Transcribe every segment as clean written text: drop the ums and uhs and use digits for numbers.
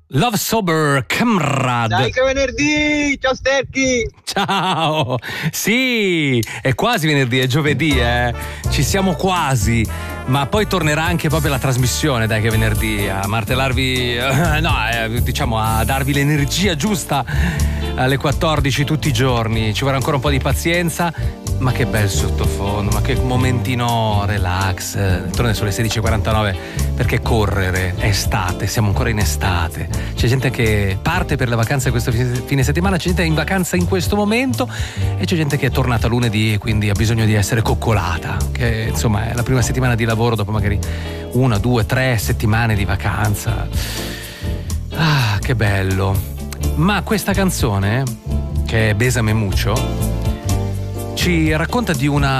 Love Sober Camrad. Dai che venerdì, ciao Sterchi. Ciao. Sì, è quasi venerdì, è giovedì, ci siamo quasi. Ma poi tornerà anche proprio la trasmissione, dai che venerdì, a martellarvi, diciamo a darvi l'energia giusta alle 14 tutti i giorni. Ci vorrà ancora un po' di pazienza. Ma che bel sottofondo, ma che momentino relax. Torna sulle 16:49 perché correre è estate, siamo ancora in estate. C'è gente che parte per le vacanze questo fine settimana, c'è gente in vacanza in questo momento e c'è gente che è tornata lunedì e quindi ha bisogno di essere coccolata. Che insomma è la prima settimana di lavoro dopo magari 1, 2, 3 settimane di vacanza. Ah, che bello. Ma questa canzone, che è Besame Mucho, ci racconta di un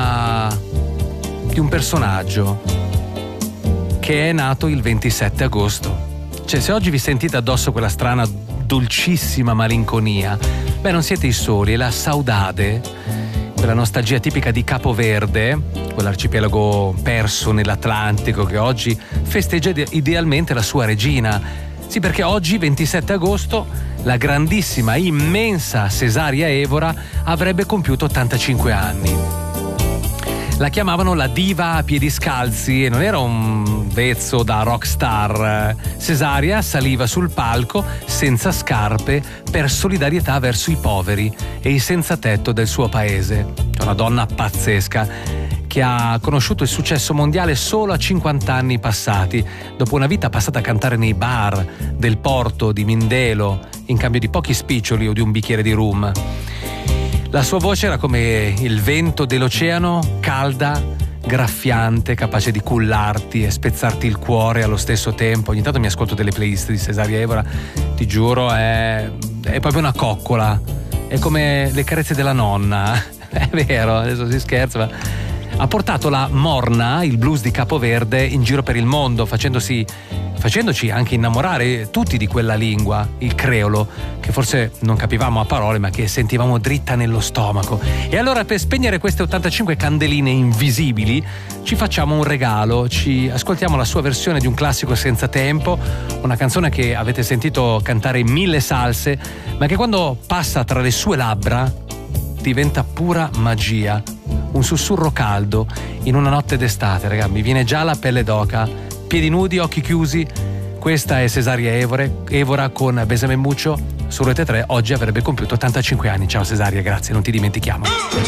personaggio che è nato il 27 agosto. Cioè, se oggi vi sentite addosso quella strana, dolcissima malinconia, beh, non siete i soli, è la saudade, quella nostalgia tipica di Capo Verde, quell'arcipelago perso nell'Atlantico che oggi festeggia idealmente la sua regina. Sì, perché oggi, 27 agosto, la grandissima, immensa Cesaria Evora avrebbe compiuto 85 anni. La chiamavano la diva a piedi scalzi e non era un vezzo da rockstar. Cesaria saliva sul palco senza scarpe per solidarietà verso i poveri e i senza tetto del suo paese. È una donna pazzesca che ha conosciuto il successo mondiale solo a 50 anni passati, dopo una vita passata a cantare nei bar del porto di Mindelo in cambio di pochi spiccioli o di un bicchiere di rum. La sua voce era come il vento dell'oceano, calda, graffiante, capace di cullarti e spezzarti il cuore allo stesso tempo. Ogni tanto mi ascolto delle playlist di Cesaria Evora, ti giuro, è proprio una coccola, è come le carezze della nonna. È vero, adesso si scherza, ma ha portato la morna, il blues di Capoverde, in giro per il mondo, facendoci anche innamorare tutti di quella lingua, il creolo, che forse non capivamo a parole ma che sentivamo dritta nello stomaco. E allora, per spegnere queste 85 candeline invisibili, ci facciamo un regalo, ci ascoltiamo la sua versione di un classico senza tempo, una canzone che avete sentito cantare in 1000 salse, ma che quando passa tra le sue labbra diventa pura magia. Un sussurro caldo in una notte d'estate, raga, mi viene già la pelle d'oca, piedi nudi, occhi chiusi. Questa è Cesaria Evora con Besame Mucho su Rete 3. Oggi avrebbe compiuto 85 anni. Ciao Cesaria, grazie, non ti dimentichiamo.